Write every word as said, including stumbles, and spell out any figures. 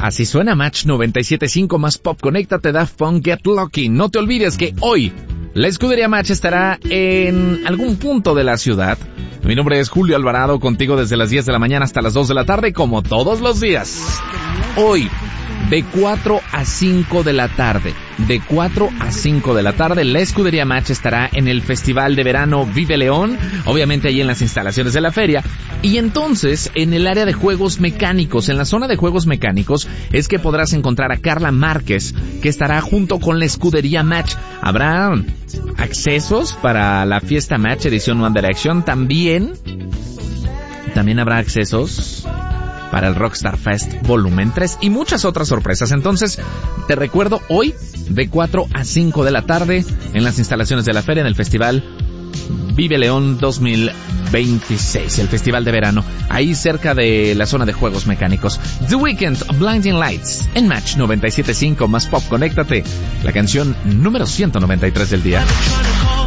Así suena Match noventa y siete punto cinco más Pop. Conéctate, Daft Punk, Get Lucky. No te olvides que hoy la escudería Match estará en algún punto de la ciudad. Mi nombre es Julio Alvarado, contigo desde las diez de la mañana hasta las dos de la tarde, como todos los días. Hoy, de cuatro a cinco de la tarde, de cuatro a cinco de la tarde, la escudería Match estará en el Festival de Verano Vive León, obviamente allí en las instalaciones de la feria, y entonces en el área de juegos mecánicos, en la zona de juegos mecánicos, es que podrás encontrar a Carla Márquez, que estará junto con la escudería Match. Habrá accesos para la fiesta Match edición One Direction, también, también habrá accesos para el Rockstar Fest Volumen tres y muchas otras sorpresas. Entonces, te recuerdo, hoy de cuatro a cinco de la tarde en las instalaciones de la feria, en el Festival Vive León dos mil veintiséis, el Festival de Verano, ahí cerca de la zona de juegos mecánicos. The Weeknd, Blinding Lights, en Match noventa y siete punto cinco más Pop. Conéctate, la canción número ciento noventa y tres del día.